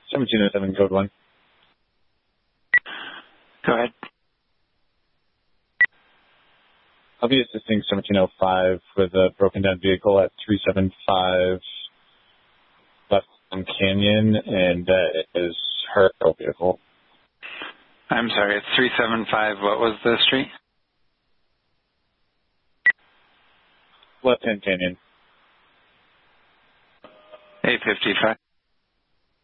1707 code 1. Go ahead. I'll be assisting 1705 with a broken down vehicle at 375 West Canyon, and it is her vehicle. I'm sorry, it's 375. What was the street? Left Hand Canyon. 855.